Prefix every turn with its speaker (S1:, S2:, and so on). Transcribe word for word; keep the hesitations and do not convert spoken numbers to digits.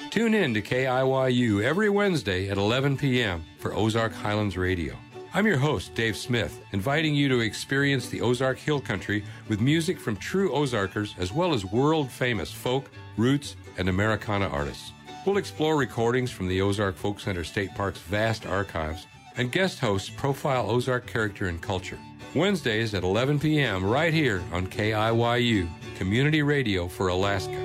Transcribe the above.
S1: Tune in to K I Y U every Wednesday at eleven p.m. for Ozark Highlands Radio. I'm your host, Dave Smith, inviting you to experience the Ozark Hill Country with music from true Ozarkers as well as world-famous folk, roots, and Americana artists. We'll explore recordings from the Ozark Folk Center State Park's vast archives, and guest hosts profile Ozark character and culture. Wednesdays at eleven p.m. right here on K I Y U, Community Radio for Alaska.